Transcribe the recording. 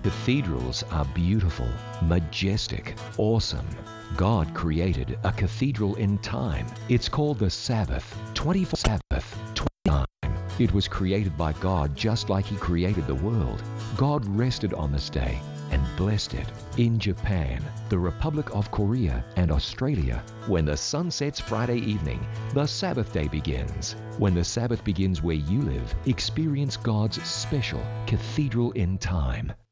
Cathedrals are beautiful, majestic, awesome. God created a cathedral in time. It's called the Sabbath, 24 Sabbath, 29. It was created by God just like He created the world. God rested on this day and blessed it. In Japan, the Republic of Korea, and Australia, when the sun sets Friday evening, the Sabbath day begins. When the Sabbath begins where you live, experience God's special cathedral in time.